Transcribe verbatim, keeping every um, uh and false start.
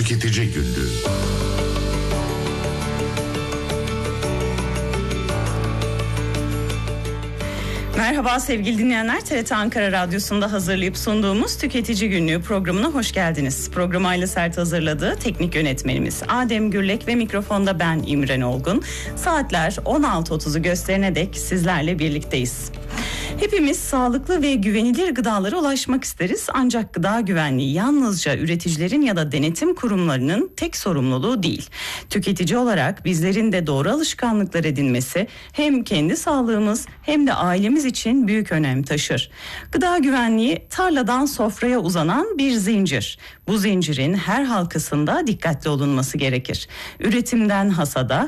Tüketici Günlüğü. Merhaba sevgili dinleyenler, T R T Ankara Radyosu'nda hazırlayıp sunduğumuz Tüketici Günlüğü programına hoş geldiniz. Programı Ayla Sert hazırladı, teknik yönetmenimiz Adem Gürlek ve mikrofonda ben İmren Olgun. Saatler on altı otuzu gösterene dek sizlerle birlikteyiz. Hepimiz sağlıklı ve güvenilir gıdalara ulaşmak isteriz, ancak gıda güvenliği yalnızca üreticilerin ya da denetim kurumlarının tek sorumluluğu değil. Tüketici olarak bizlerin de doğru alışkanlıklar edinmesi hem kendi sağlığımız hem de ailemiz için büyük önem taşır. Gıda güvenliği tarladan sofraya uzanan bir zincir. Bu zincirin her halkasında dikkatli olunması gerekir. Üretimden hasada,